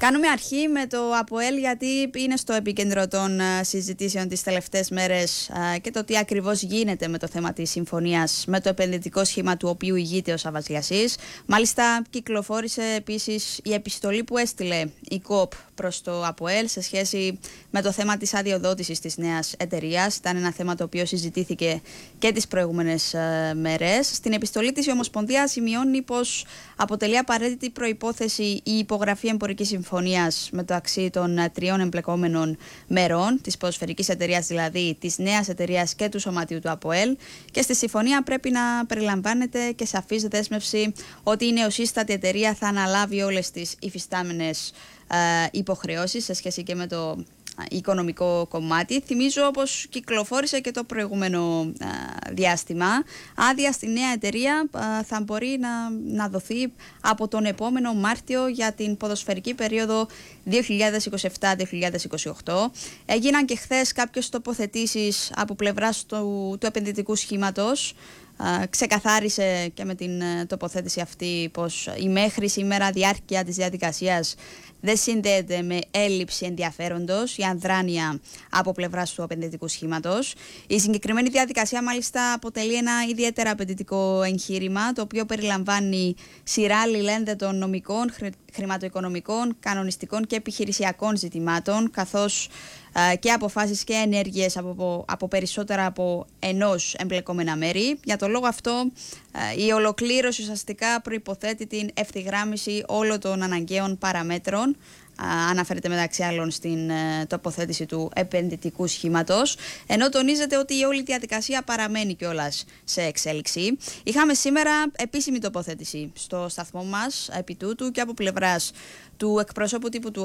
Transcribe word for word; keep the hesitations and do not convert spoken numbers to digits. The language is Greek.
Κάνουμε αρχή με το ΑΠΟΕΛ, γιατί είναι στο επίκεντρο των συζητήσεων τις τελευταίες μέρες και το τι ακριβώς γίνεται με το θέμα της συμφωνίας με το επενδυτικό σχήμα του οποίου ηγείται ο Σάββας Γιασσής. Μάλιστα κυκλοφόρησε επίσης η επιστολή που έστειλε η ΚΟΠ προς το ΑΠΟΕΛ σε σχέση με το θέμα της αδειοδότησης της νέας εταιρείας. Ήταν ένα θέμα το οποίο συζητήθηκε και τις προηγούμενες μέρες. Στην επιστολή της η Ομοσπονδία σημειώνει πως αποτελεί απαραίτητη προϋπόθεση η υπογραφή εμπορικής συμφωνίας μεταξύ των τριών εμπλεκόμενων μερών, της ποδοσφαιρικής εταιρείας δηλαδή, της νέας εταιρείας και του σωματείου του ΑΠΟΕΛ, και στη συμφωνία πρέπει να περιλαμβάνεται και σαφής δέσμευση ότι η νεοσύστατη εταιρεία θα αναλάβει όλες τις υφιστάμενες ε, υποχρεώσεις σε σχέση και με το οικονομικό κομμάτι. Θυμίζω πως κυκλοφόρησε και το προηγούμενο α, διάστημα. Άδεια στη νέα εταιρεία α, θα μπορεί να, να δοθεί από τον επόμενο Μάρτιο για την ποδοσφαιρική περίοδο δύο χιλιάδες είκοσι επτά δύο χιλιάδες είκοσι οκτώ. Έγιναν και χθες κάποιες τοποθετήσεις από πλευράς του, του επενδυτικού σχήματος. Uh, ξεκαθάρισε και με την uh, τοποθέτηση αυτή πως η μέχρι σήμερα διάρκεια της διαδικασίας δεν συνδέεται με έλλειψη ενδιαφέροντος ή αδράνεια από πλευράς του επενδυτικού σχήματος. Η συγκεκριμένη διαδικασία μάλιστα αποτελεί ένα ιδιαίτερα απαιτητικό εγχείρημα, το οποίο περιλαμβάνει σειρά αλληλένδετων νομικών, χρηματοοικονομικών, κανονιστικών και επιχειρησιακών ζητημάτων, καθώς uh, και αποφάσεις και ενέργειες από, από περισσότερα από ενός εμπλεκόμενα μέρη. Για το λόγο αυτό uh, η ολοκλήρωση ουσιαστικά προϋποθέτει την ευθυγράμμιση όλων των αναγκαίων παραμέτρων. Uh, αναφέρεται μεταξύ άλλων στην uh, τοποθέτηση του επενδυτικού σχήματος, ενώ τονίζεται ότι η όλη διαδικασία παραμένει κιόλας σε εξέλιξη. Είχαμε σήμερα επίσημη τοποθέτηση στο σταθμό μας επί τούτου και από πλευράς του εκπροσώπου τύπου του